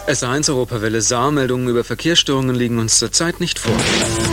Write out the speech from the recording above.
S1 Europawelle Saar, Meldungen über Verkehrsstörungen liegen uns zurzeit nicht vor.